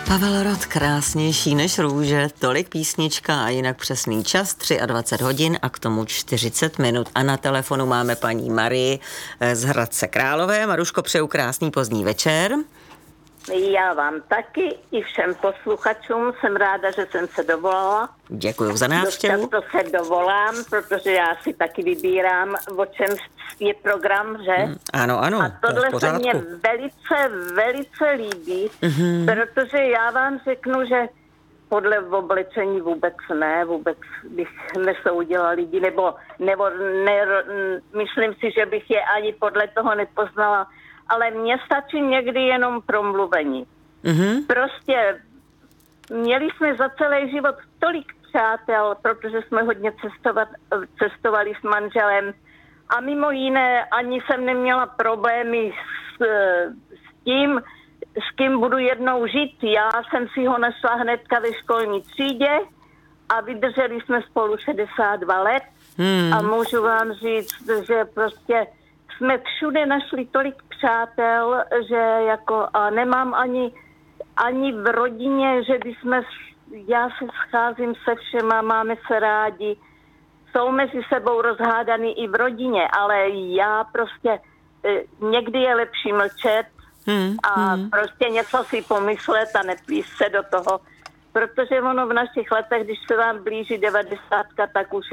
Pavel Rod, krásnější než růže, tolik písnička a jinak přesný čas 23 hodin a k tomu 40 minut. A na telefonu máme paní Marii z Hradce Králové. Maruško, přeju krásný pozdní večer. Já vám taky i všem posluchačům. Jsem ráda, že jsem se dovolala. Děkuji za návštěvu. Dost často se dovolám, protože já si taky vybírám, o čem je program, že? Ano, ano. A tohle se mně velice líbí, protože já vám řeknu, že podle oblečení vůbec bych nesoudila lidi, nebo myslím si, že bych je ani podle toho nepoznala, ale mně stačí někdy jenom promluvení. Prostě měli jsme za celý život tolik přátel, protože jsme hodně cestovali s manželem a mimo jiné ani jsem neměla problémy s tím, s kým budu jednou žít. Já jsem si ho našla hnedka ve školní třídě a vydrželi jsme spolu 62 let a můžu vám říct, že prostě jsme všude našli tolik přátel, že jako a nemám ani v rodině, že já se scházím se všema, máme se rádi, jsou mezi sebou rozhádaný i v rodině, ale já prostě někdy je lepší mlčet a prostě něco si pomyslet a neplíst se do toho, protože ono v našich letech, když se vám blíží 90, tak už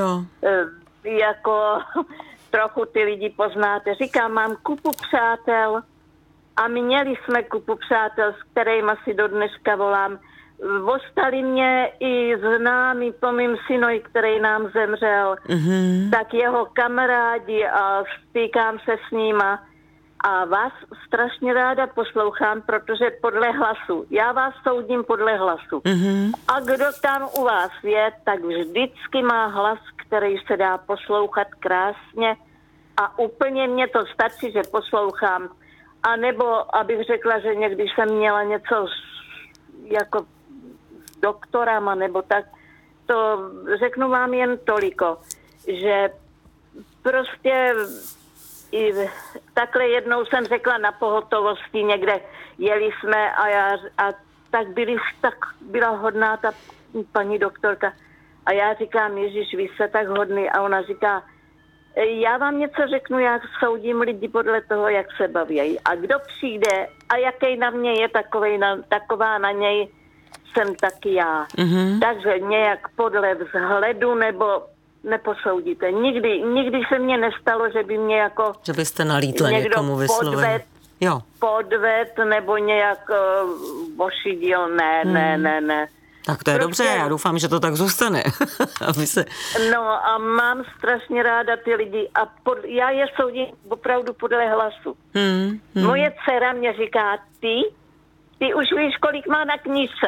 jako trochu ty lidi poznáte. Říkám, mám kupu přátel a měli jsme kupu přátel, s kterými si do dneška volám. Ostali mě i známí po mým synovi, který nám zemřel, tak jeho kamarádi a stýkám se s nima. A vás strašně ráda poslouchám, protože podle hlasu. Já vás soudím podle hlasu. A kdo tam u vás je, tak vždycky má hlas, který se dá poslouchat krásně a úplně mě to stačí, že poslouchám. A nebo, abych řekla, že někdy jsem měla něco jako s doktorama, nebo tak, to řeknu vám jen toliko, že prostě i takhle jednou jsem řekla na pohotovosti někde, jeli jsme a tak byla hodná ta paní doktorka. A já říkám, Ježíš, vy jste tak hodný. A ona říká, já vám něco řeknu, já soudím lidi podle toho, jak se baví. A kdo přijde a jaký na mě je taková na něj, jsem taky já. Takže nějak podle vzhledu nebo neposoudíte. Nikdy se mně nestalo, že by mě jako že byste nalítla někomu vysloveně. Podved nebo nějak ošidil. Ne. Tak to je dobře, já doufám, že to tak zůstane. No a mám strašně ráda ty lidi a já je soudím opravdu podle hlasu. Moje dcera mě říká, ty už víš, kolik má na knížce.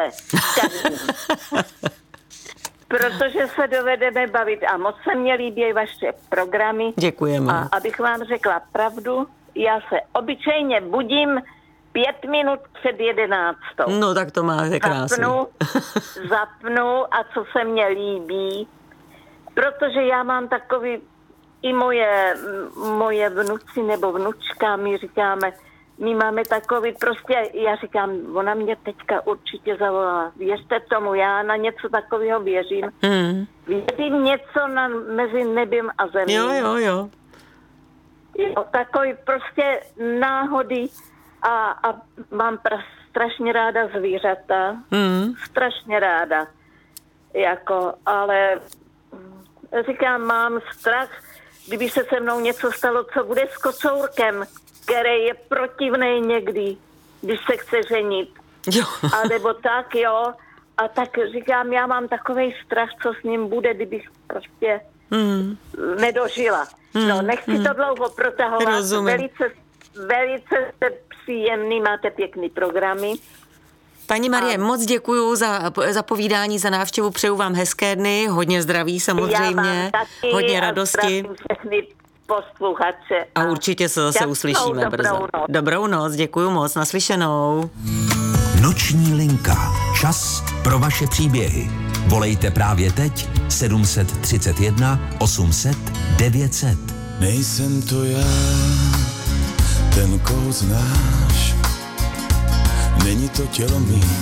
Protože se dovedeme bavit a moc se mně líbí vaše programy. Děkujeme. A abych vám řekla pravdu, já se obyčejně budím 5 minut před 11. No tak to máte krásně. Zapnu a co se mně líbí, protože já mám takový, i moje vnuci nebo vnučka, my říkáme, my máme takový, prostě já říkám, ona mě teďka určitě zavolala. Věřte tomu, já na něco takového věřím. Věřím něco mezi nebem a zemí. Jo. Takový prostě náhody a mám strašně ráda zvířata. Strašně ráda. Ale říkám, mám strach, kdyby se mnou něco stalo, co bude s kocourkem, který je protivnej někdy, když se chce ženit. A nebo tak, jo. A tak říkám, já mám takovej strach, co s ním bude, kdybych prostě nedožila. No, nechci to dlouho protahovat. Velice jste příjemný, máte pěkný programy. Paní Marie, moc děkuju za povídání, za návštěvu, přeju vám hezké dny, hodně zdraví samozřejmě, já vám taky hodně radosti. Všechny posluchače. A určitě se zase uslyšíme brzo. Dobrou noc, děkuju moc, naslyšenou. Noční linka. Čas pro vaše příběhy. Volejte právě teď 731 800 900. Nejsem to já, ten koho znáš, není to tělo mý.